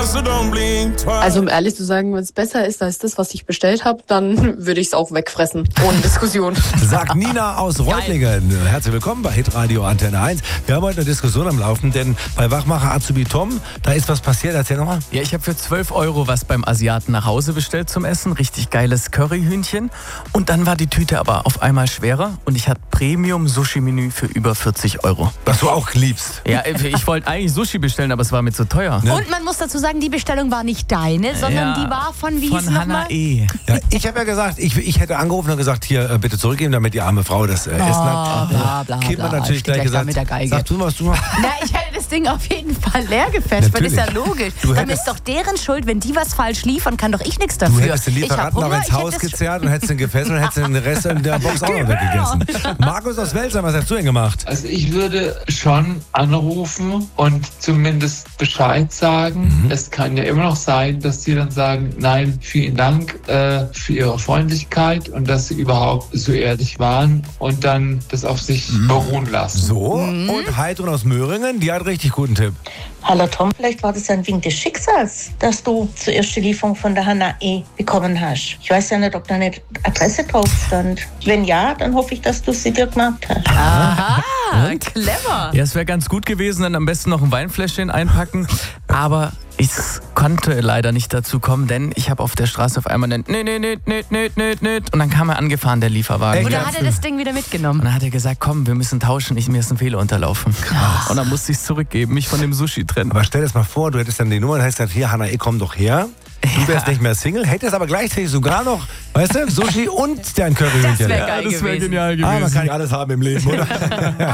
Also um ehrlich zu sagen, wenn es besser ist als das, was ich bestellt habe, dann würde ich es auch wegfressen. Ohne Diskussion. Sagt Nina aus Reutlingen. Herzlich willkommen bei Hitradio Antenne 1. Wir haben heute eine Diskussion am Laufen, denn bei Wachmacher Azubi Tom, da ist was passiert. Erzähl nochmal. Ja, ich habe für 12 € was beim Asiaten nach Hause bestellt zum Essen. Richtig geiles Curryhühnchen. Und dann war die Tüte aber auf einmal schwerer und ich hatte Premium-Sushi-Menü für über 40 €. Was du auch liebst. Ja, ich wollte eigentlich Sushi bestellen, aber es war mir zu teuer. Ne? Und man muss dazu sagen, die Bestellung war nicht deine, sondern die war von, wie hieß von Hanna nochmal? E. Ja, ich habe ja gesagt, ich hätte angerufen und gesagt, hier, bitte zurückgeben, damit die arme Frau das Essen hat. Bla, bla, Kim hat bla. natürlich Steht gleich gleich da gesagt, mit der Geige. sag du mal, was du machst. Na, ich hätte das Ding auf jeden Fall leer gefetcht, weil das ist ja Natürlich. logisch. Du Dann hättest- ist doch deren Schuld, wenn die was falsch liefern, kann doch ich nichts dafür. Du hättest den Ich hab Lieferanten auch Hunger, ins ich Haus hätte das- gezerrt und hättest den gefesselt und hättest den Rest in der Box auch noch weggegessen. Markus aus Welsheim, was hast du denn gemacht? Also ich würde schon anrufen und zumindest Bescheid sagen. Es kann ja immer noch sein, dass die dann sagen, nein, vielen Dank für Ihre Freundlichkeit und dass Sie überhaupt so ehrlich waren und dann das auf sich beruhen lassen. So, und Heidrun aus Möhringen, die hat richtig guten Tipp. Hallo Tom, vielleicht war das ein Wink des Schicksals, dass du zuerst die Lieferung von der Hanna E. bekommen hast. Ich weiß ja nicht, ob da eine Adresse drauf stand. Wenn ja, dann hoffe ich, dass du sie dir gemerkt hast. Aha, clever. Ja, es wäre ganz gut gewesen, dann am besten noch ein Weinfläschchen einpacken. Aber ich konnte leider nicht dazu kommen, denn ich habe auf der Straße auf einmal und dann kam er angefahren, der Lieferwagen. Oder hat er das Ding wieder mitgenommen? Und dann hat er gesagt, komm, wir müssen tauschen, mir ist ein Fehler unterlaufen. Krass. Und dann musste ich es zurückgeben, mich von dem Sushi trennen. Aber stell dir das mal vor, du hättest dann die Nummer und hättest gesagt, hier, Hanna, komm doch her. Du wärst nicht mehr Single, hättest aber gleichzeitig sogar noch, weißt du, Sushi und dein Curryhühnchen. Das wäre geil Das wäre gewesen. genial gewesen. Man kann ja alles haben im Leben, oder?